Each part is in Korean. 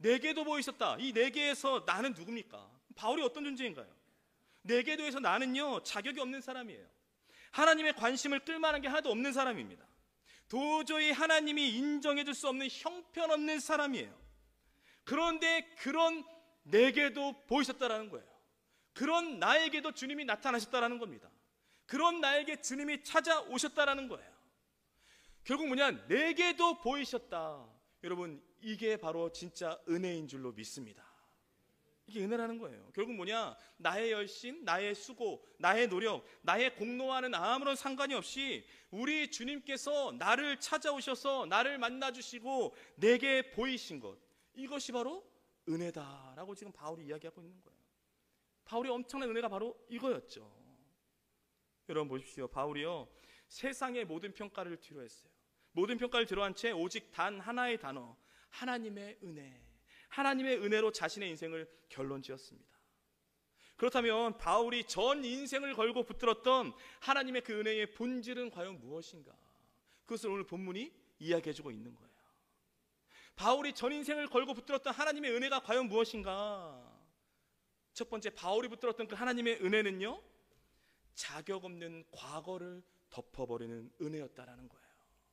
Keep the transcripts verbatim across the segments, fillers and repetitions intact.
내게도 보이셨다. 이 내게에서 나는 누굽니까? 바울이 어떤 존재인가요? 내게도에서 나는요, 자격이 없는 사람이에요. 하나님의 관심을 끌만한 게 하나도 없는 사람입니다. 도저히 하나님이 인정해 줄 수 없는 형편없는 사람이에요. 그런데 그런 내게도 보이셨다라는 거예요. 그런 나에게도 주님이 나타나셨다라는 겁니다. 그런 나에게 주님이 찾아오셨다라는 거예요. 결국 뭐냐? 내게도 보이셨다. 여러분, 이게 바로 진짜 은혜인 줄로 믿습니다. 이게 은혜라는 거예요. 결국 뭐냐? 나의 열심, 나의 수고, 나의 노력, 나의 공로와는 아무런 상관이 없이 우리 주님께서 나를 찾아오셔서 나를 만나주시고 내게 보이신 것, 이것이 바로 은혜다라고 지금 바울이 이야기하고 있는 거예요. 바울의 엄청난 은혜가 바로 이거였죠. 여러분 보십시오. 바울이요, 세상의 모든 평가를 뒤로 했어요. 모든 평가를 뒤로한 채 오직 단 하나의 단어, 하나님의 은혜, 하나님의 은혜로 자신의 인생을 결론 지었습니다. 그렇다면 바울이 전 인생을 걸고 붙들었던 하나님의 그 은혜의 본질은 과연 무엇인가? 그것을 오늘 본문이 이야기해주고 있는 거예요. 바울이 전 인생을 걸고 붙들었던 하나님의 은혜가 과연 무엇인가? 첫 번째, 바울이 붙들었던 그 하나님의 은혜는요, 자격 없는 과거를 덮어버리는 은혜였다라는 거예요.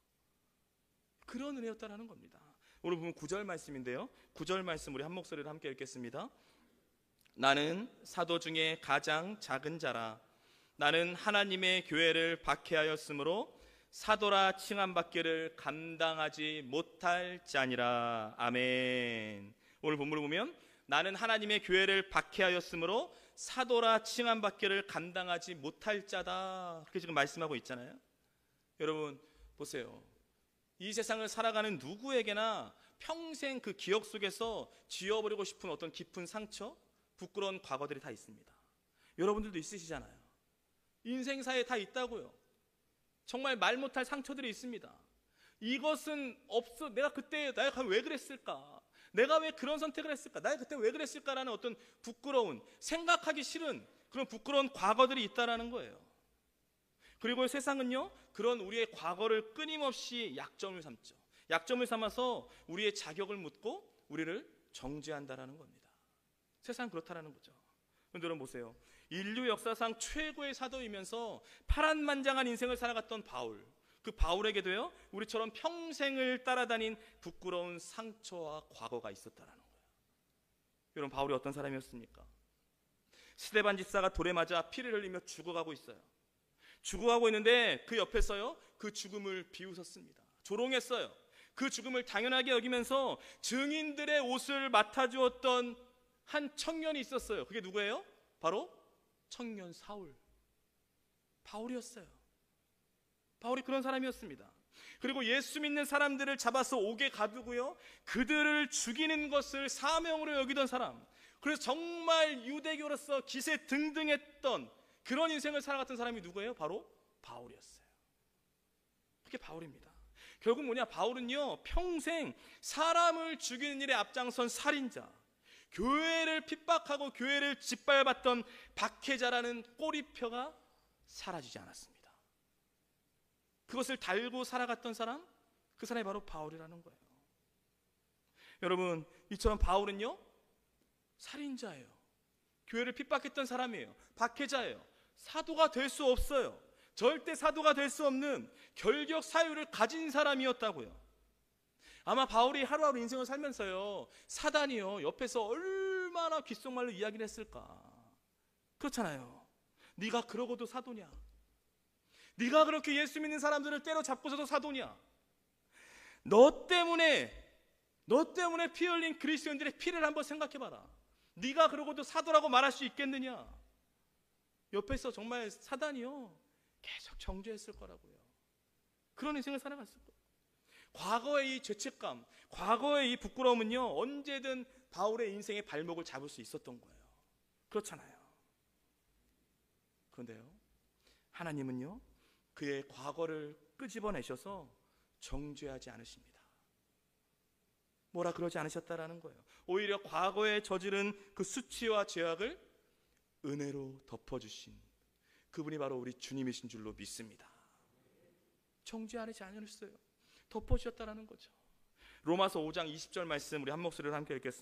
그런 은혜였다라는 겁니다. 오늘 보면 구 절 말씀인데요, 구 절 말씀 우리 한 목소리로 함께 읽겠습니다. 나는 사도 중에 가장 작은 자라. 나는 하나님의 교회를 박해하였으므로 사도라 칭함받기를 감당하지 못할 자니라. 아멘. 오늘 본문을 보면 나는 하나님의 교회를 박해하였으므로 사도라 칭함받기를 감당하지 못할 자다, 그렇게 지금 말씀하고 있잖아요. 여러분 보세요. 이 세상을 살아가는 누구에게나 평생 그 기억 속에서 지워버리고 싶은 어떤 깊은 상처, 부끄러운 과거들이 다 있습니다. 여러분들도 있으시잖아요. 인생사에 다 있다고요. 정말 말 못할 상처들이 있습니다. 이것은 없어. 내가 그때 내가 왜 그랬을까? 내가 왜 그런 선택을 했을까? 내가 그때 왜 그랬을까라는 어떤 부끄러운, 생각하기 싫은 그런 부끄러운 과거들이 있다라는 거예요. 그리고 세상은요, 그런 우리의 과거를 끊임없이 약점을 삼죠. 약점을 삼아서 우리의 자격을 묻고 우리를 정죄한다라는 겁니다. 세상은 그렇다라는 거죠. 그런데 여러분 보세요. 인류 역사상 최고의 사도이면서 파란만장한 인생을 살아갔던 바울, 그 바울에게도요, 우리처럼 평생을 따라다닌 부끄러운 상처와 과거가 있었다라는 거예요. 여러분, 바울이 어떤 사람이었습니까? 스데반 집사가 돌에 맞아 피를 흘리며 죽어가고 있어요. 죽어가고 있는데 그 옆에서요, 그 죽음을 비웃었습니다. 조롱했어요. 그 죽음을 당연하게 여기면서 증인들의 옷을 맡아주었던 한 청년이 있었어요. 그게 누구예요? 바로 청년 사울, 바울이었어요. 바울이 그런 사람이었습니다. 그리고 예수 믿는 사람들을 잡아서 옥에 가두고요, 그들을 죽이는 것을 사명으로 여기던 사람, 그래서 정말 유대교로서 기세 등등했던 그런 인생을 살아갔던 사람이 누구예요? 바로 바울이었어요. 그게 바울입니다. 결국 뭐냐? 바울은요, 평생 사람을 죽이는 일에 앞장선 살인자, 교회를 핍박하고 교회를 짓밟았던 박해자라는 꼬리표가 사라지지 않았습니다. 그것을 달고 살아갔던 사람, 그 사람이 바로 바울이라는 거예요. 여러분, 이처럼 바울은요, 살인자예요. 교회를 핍박했던 사람이에요. 박해자예요. 사도가 될 수 없어요. 절대 사도가 될 수 없는 결격 사유를 가진 사람이었다고요. 아마 바울이 하루하루 인생을 살면서요, 사단이요, 옆에서 얼마나 귓속말로 이야기를 했을까. 그렇잖아요. 네가 그러고도 사도냐? 네가 그렇게 예수 믿는 사람들을 때려잡고서도 사도냐? 너 때문에 너 때문에 피 흘린 그리스도인들의 피를 한번 생각해봐라. 네가 그러고도 사도라고 말할 수 있겠느냐? 옆에서 정말 사단이요, 계속 정죄했을 거라고요. 그런 인생을 살아갔을 거예요. 과거의 이 죄책감, 과거의 이 부끄러움은요, 언제든 바울의 인생의 발목을 잡을 수 있었던 거예요. 그렇잖아요. 그런데요, 하나님은요, 그의 과거를 끄집어내셔서 정죄하지 않으십니다. 뭐라 그러지 않으셨다라는 거예요. 오히려 과거에 저지른 그 수치와 죄악을 은혜로 덮어주신 그분이 바로 우리 주님이신 줄로 믿습니다. 정죄하지 않으셨어요. 덮어주셨다라는 거죠. 로마서 오 장 이십 절 말씀 우리 한 목소리로 함께 읽겠습니다.